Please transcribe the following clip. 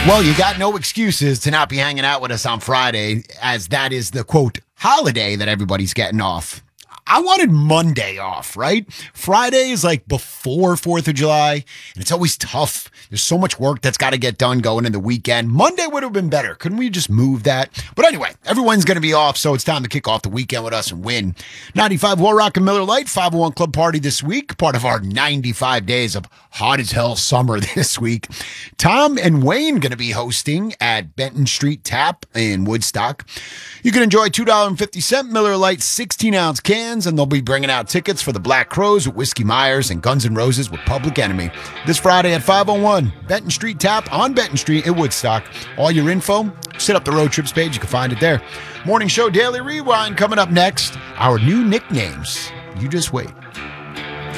Well, you got no excuses to not be hanging out with us on Friday, as that is the, quote, holiday that everybody's getting off. I wanted Monday off, right? Friday is like before 4th of July, and it's always tough. There's so much work that's got to get done going in the weekend. Monday would have been better. Couldn't we just move that? But anyway, everyone's going to be off, so it's time to kick off the weekend with us and win. 95 War Rock and Miller Lite 501 Club Party this week, part of our 95 days of hot as hell summer this week. Tom and Wayne going to be hosting at Benton Street Tap in Woodstock. You can enjoy $2.50 Miller Lite 16-ounce cans, and they'll be bringing out tickets for the Black Crowes with Whiskey Myers and Guns N' Roses with Public Enemy this Friday at 501 Benton Street Tap on Benton Street in Woodstock. All your info, set up the road trips page. You can find it there. Morning Show Daily Rewind coming up next. Our new nicknames. You just wait.